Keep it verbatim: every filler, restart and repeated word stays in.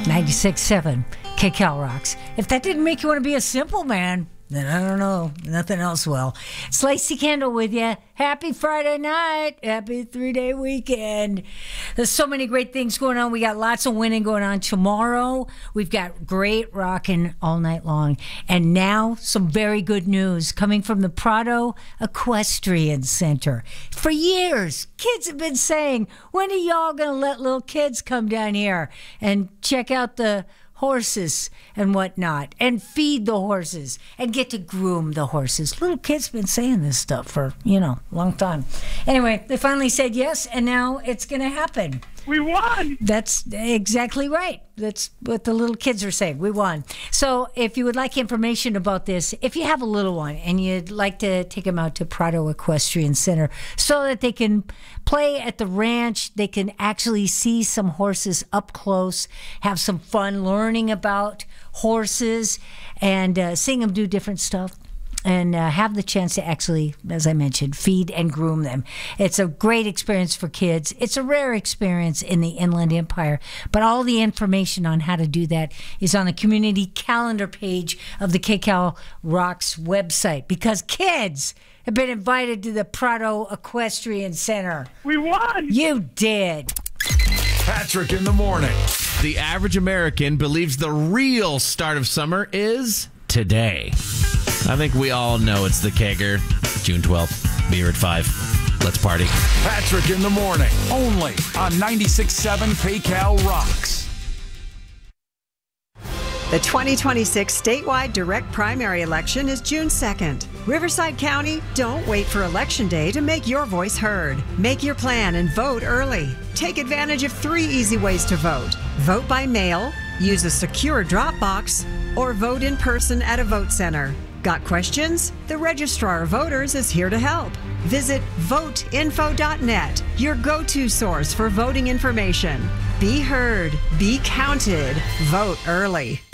ninety-six point seven K C A L Rocks. If that didn't make you want to be a simple man, then I don't know. Nothing else will. It's Lacey Kendall with you. Happy Friday night. Happy three-day weekend. There's so many great things going on. We got lots of winning going on tomorrow. We've got great rocking all night long. And now some very good news coming from the Prado Equestrian Center. For years, kids have been saying, when are y'all going to let little kids come down here and check out the horses and whatnot, and feed the horses, and get to groom the horses. Little kids been saying this stuff for, you know, a long time. Anyway, they finally said yes, and now it's going to happen. We won! That's exactly right. That's what the little kids are saying. We won. So if you would like information about this, if you have a little one and you'd like to take them out to Prado Equestrian Center so that they can play at the ranch, they can actually see some horses up close, have some fun learning about horses, and uh, seeing them do different stuff, and uh, have the chance to actually, as I mentioned, feed and groom them. It's a great experience for kids. It's a rare experience in the Inland Empire, but all the information on how to do that is on the community calendar page of the K C A L Rocks website, because kids have been invited to the Prado Equestrian Center. We won! You did. Patrick in the morning. The average American believes the real start of summer is today. I think we all know it's the kegger. June twelfth, beer at five. Let's party. Patrick in the morning, only on ninety-six point seven K C A L Rocks. The twenty twenty-six statewide direct primary election is June second. Riverside County, don't wait for Election Day to make your voice heard. Make your plan and vote early. Take advantage of three easy ways to vote. Vote by mail, use a secure drop box, or vote in person at a vote center. Got questions? The Registrar of Voters is here to help. Visit vote info dot net, your go-to source for voting information. Be heard, be counted, vote early.